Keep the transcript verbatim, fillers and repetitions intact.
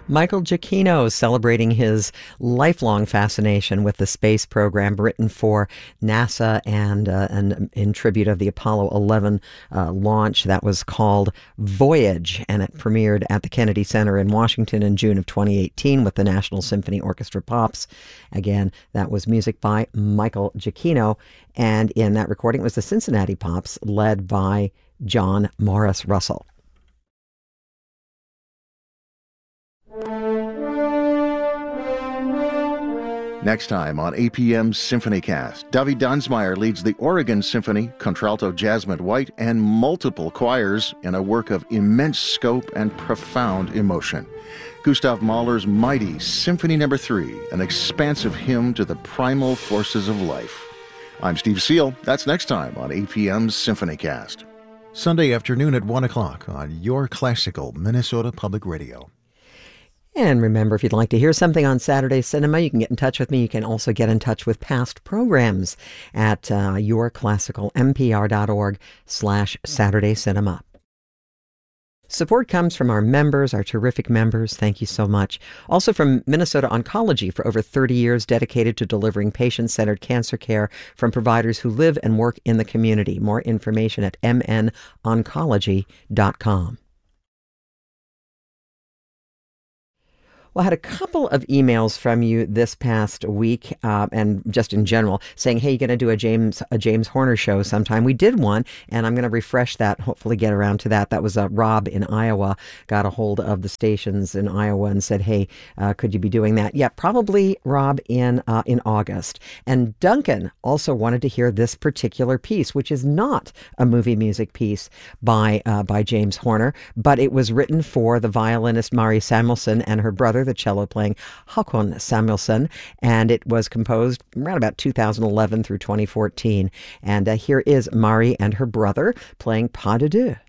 Michael Giacchino celebrating his lifelong fascination with the space program written for NASA and, uh, and in tribute of the Apollo eleven uh, launch. That was called Voyage, and it premiered at the Kennedy Center in Washington in June of twenty eighteen with the National Symphony Orchestra Pops. Again, that was music by Michael Giacchino, and in that recording it was the Cincinnati Pops led by John Morris Russell. Next time on A P M's SymphonyCast, Davi Dunsmeyer leads the Oregon Symphony, contralto Jasmine White, and multiple choirs in a work of immense scope and profound emotion. Gustav Mahler's mighty Symphony Number Three, an expansive hymn to the primal forces of life. I'm Steve Seal. That's next time on A P M's SymphonyCast. Sunday afternoon at one o'clock on your classical Minnesota Public Radio. And remember, if you'd like to hear something on Saturday Cinema, you can get in touch with me. You can also get in touch with past programs at uh, yourclassicalmpr.org slash Saturday Cinema. Support comes from our members, our terrific members. Thank you so much. Also from Minnesota Oncology, for over thirty years dedicated to delivering patient-centered cancer care from providers who live and work in the community. More information at m n oncology dot com. Well, I had a couple of emails from you this past week, uh, and just in general, saying, hey, you're going to do a James a James Horner show sometime. We did one, and I'm going to refresh that, hopefully get around to that. That was uh, Rob in Iowa, got a hold of the stations in Iowa and said, hey, uh, could you be doing that? Yeah, probably, Rob, in uh, in August. And Duncan also wanted to hear this particular piece, which is not a movie music piece by, uh, by James Horner, but it was written for the violinist Mari Samuelson and her brother, the cello playing Håkon Samuelsson, and it was composed around about two thousand eleven through twenty fourteen. And uh, here is Mari and her brother playing Pas de Deux.